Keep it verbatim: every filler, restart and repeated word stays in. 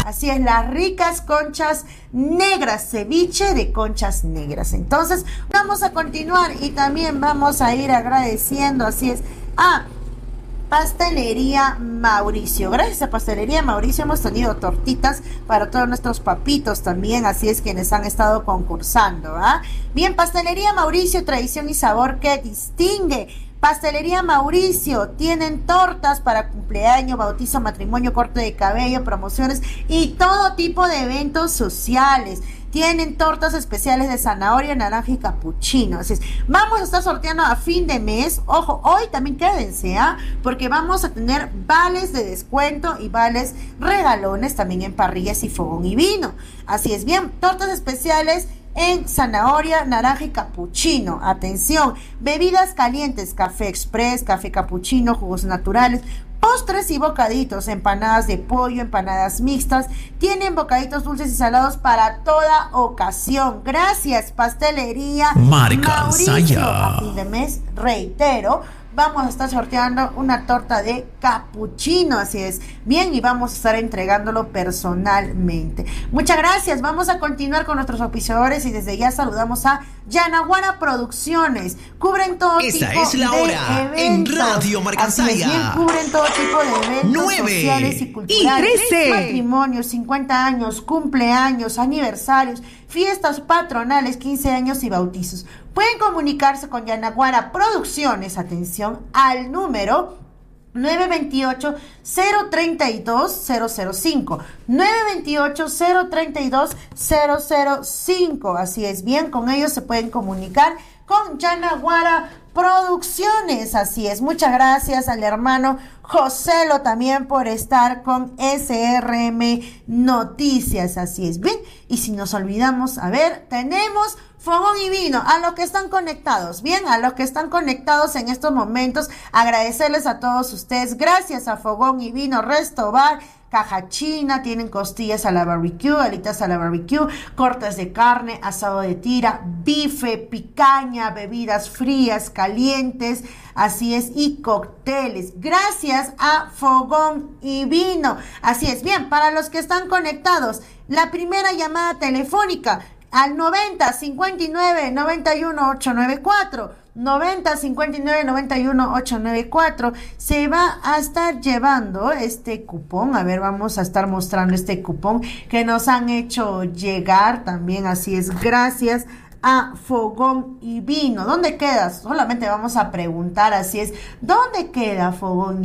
Así es, las ricas conchas negras, ceviche de conchas negras. Entonces, vamos a continuar y también vamos a ir agradeciendo, así es, a Pastelería Mauricio. Gracias a Pastelería Mauricio hemos tenido tortitas para todos nuestros papitos también, así es, quienes han estado concursando, ¿ah? Bien, Pastelería Mauricio, tradición y sabor que distingue. Pastelería Mauricio, tienen tortas para cumpleaños, bautizo, matrimonio, corte de cabello, promociones y todo tipo de eventos sociales. Tienen tortas especiales de zanahoria, naranja y capuchino. Así es, vamos a estar sorteando a fin de mes. Ojo, hoy también quédense, ¿ah? Porque vamos a tener vales de descuento y vales regalones también en parrillas y fogón y vino. Así es, bien, tortas especiales en zanahoria, naranja y capuchino. Atención, bebidas calientes, café express, café capuchino, jugos naturales, postres y bocaditos, empanadas de pollo, empanadas mixtas. Tienen bocaditos dulces y salados para toda ocasión. Gracias, Pastelería Marca Mauricio. Saya. A fin de mes, reitero, vamos a estar sorteando una torta de capuchino, así es. Bien, y vamos a estar entregándolo personalmente. Muchas gracias. Vamos a continuar con nuestros auspiciadores y desde ya saludamos a Yanaguara Producciones. Cubren todo Esta tipo es la de hora eventos. en Radio Marca Así es, bien, Saya. cubren todo tipo de eventos Nueve sociales y culturales. y trece. Matrimonios, cincuenta años, cumpleaños, aniversarios, fiestas patronales, quince años y bautizos. Pueden comunicarse con Yanaguara Producciones, atención, al número nueve dos ocho, cero tres dos, cero cero cinco, nueve dos ocho, cero tres dos, cero cero cinco. Así es, bien, con ellos se pueden comunicar con Yanaguara Producciones. Así es, muchas gracias al hermano Joselo también por estar con S R M Noticias. Así es, bien, y si nos olvidamos, a ver, tenemos fogón y vino, a los que están conectados, bien, a los que están conectados en estos momentos, agradecerles a todos ustedes. Gracias a Fogón y Vino Resto Bar, Caja China, tienen costillas a la barbecue, alitas a la barbecue, cortes de carne, asado de tira, bife, picaña, bebidas frías, calientes, así es, y cócteles. Gracias a Fogón y Vino. Así es, bien, para los que están conectados, la primera llamada telefónica al noventa, cincuenta y nueve, noventa y uno, ochocientos noventa y cuatro, noventa, cincuenta y nueve, noventa y uno, ochocientos noventa y cuatro, se va a estar llevando este cupón. A ver, vamos a estar mostrando este cupón que nos han hecho llegar también, así es, gracias a Fogón y Vino. ¿Dónde quedas? Solamente vamos a preguntar, así es, ¿dónde queda Fogón